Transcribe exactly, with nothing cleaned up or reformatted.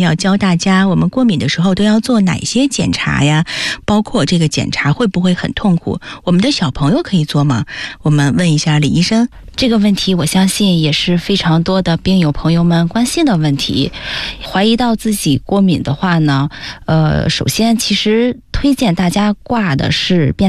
要教大家我们过敏的时候都要做哪些检查呀？包括这个检查会不会很痛苦？我们的小朋友可以做吗？我们问一下李医生。 这个问题我相信也是非常多的病友朋友们关心的问题。怀疑到自己过敏的话呢，呃，首先其实推荐大家挂的是便